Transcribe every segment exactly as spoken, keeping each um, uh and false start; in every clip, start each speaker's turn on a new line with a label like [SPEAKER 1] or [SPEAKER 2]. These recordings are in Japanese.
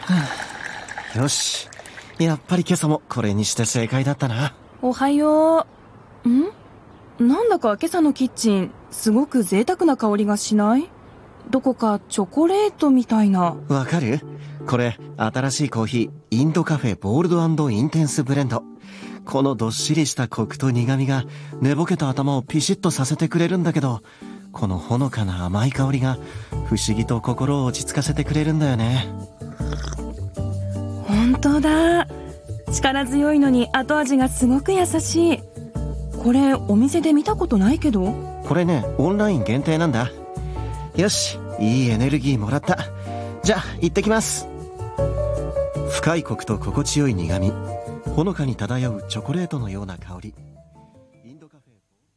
[SPEAKER 1] よし、やっぱり今朝もこれにして正解だったな。
[SPEAKER 2] おはよう。ん？なんだか今朝のキッチンすごく贅沢な香りがしない？どこかチョコレートみたいな。
[SPEAKER 1] わかる？これ新しいコーヒー、インドカフェボールド&インテンスブレンド。このどっしりしたコクと苦味が寝ぼけた頭をピシッとさせてくれるんだけど、このほのかな甘い香りが不思議と心を落ち着かせてくれるんだよね。
[SPEAKER 2] 本当だ。力強いのに後味がすごく優しい。これお店で見たことないけど。
[SPEAKER 1] これね、オンライン限定なんだ。よし、いいエネルギーもらった。じゃあ行ってきます。深いコクと心地よい苦味、ほのかに漂うチョコレートのような香り。インドカフ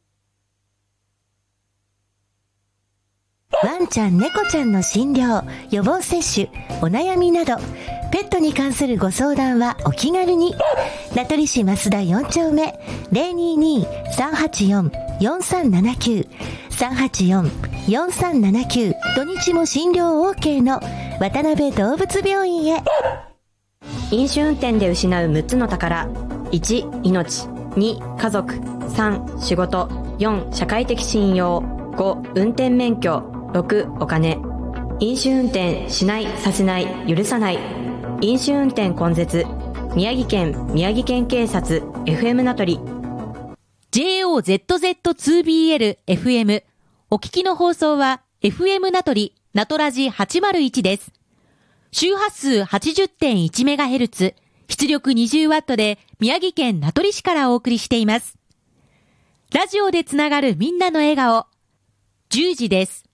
[SPEAKER 3] ェワンちゃん猫ちゃんの診療、予防接種、お悩みなどペットに関するご相談はお気軽に。名取市増田よん丁目 ゼロにーにー さんはちよん よんさんななきゅう さんはちよん よんさんななきゅう、土日も診療 OK の渡辺動物病院へ。
[SPEAKER 4] 飲酒運転で失うむっつの宝。いち、命。に、家族。さん、仕事。よん、社会的信用。ご、運転免許。ろく、お金。飲酒運転しない、させない、許さない。飲酒運転根絶。宮城県宮城県警察 エフエム 名取。
[SPEAKER 5] ジェイオーゼットゼットツービーエルエフエム。 お聞きの放送は エフエム 名取ナトラジはちまるいちです。周波数 はちじゅってんいちメガヘルツ、出力 にじゅうワット で宮城県名取市からお送りしています。ラジオでつながるみんなの笑顔。じゅうじです。